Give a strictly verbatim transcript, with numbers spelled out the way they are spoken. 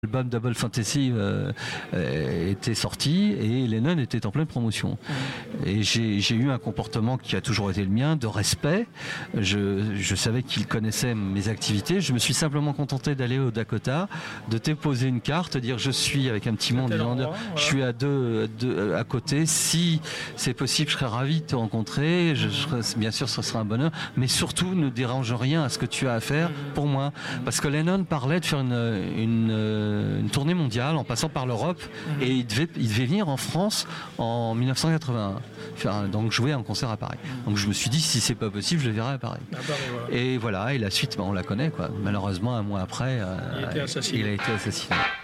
L'album Double Fantasy euh, était sorti et Lennon était en pleine promotion. Et j'ai, j'ai eu un comportement qui a toujours été le mien, de respect. Je, je savais qu'il connaissait mes activités. Je me suis simplement contenté d'aller au Dakota, de déposer une carte, dire je suis avec un petit monde, disant, voilà. Je suis à deux, deux à côté. Si c'est possible, je serais ravi de te rencontrer. Je, je, bien sûr, ce sera un bonheur. Mais surtout, ne dérange rien à ce que tu as à faire pour moi. Parce que Lennon parlait de faire une, une une tournée mondiale en passant par l'Europe mmh. et il devait, il devait venir en France en dix-neuf cent quatre-vingt-un, faire, donc jouer un concert à Paris. Mmh. Donc je me suis dit si c'est pas possible, je le verrai à Paris. À Paris voilà. Et voilà, et la suite, ben, on la connaît quoi. Malheureusement un mois après, euh, il, il a été assassiné.